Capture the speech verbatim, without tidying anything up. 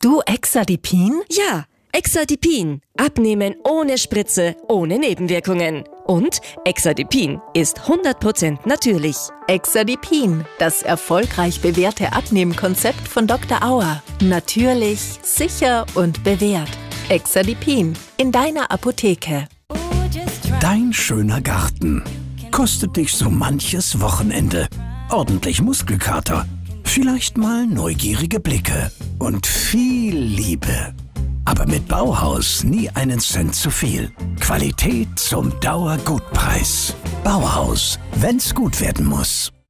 du Exadipin? Ja, Exadipin. Abnehmen ohne Spritze, ohne Nebenwirkungen. Und Exadipin ist hundert Prozent natürlich. Exadipin, das erfolgreich bewährte Abnehmkonzept von Doktor Auer. Natürlich, sicher und bewährt. Exadipin in deiner Apotheke. Dein schöner Garten kostet dich so manches Wochenende. Ordentlich Muskelkater, vielleicht mal neugierige Blicke und viel Liebe. Aber mit Bauhaus nie einen Cent zu viel. Qualität zum Dauergutpreis. Bauhaus, wenn's gut werden muss.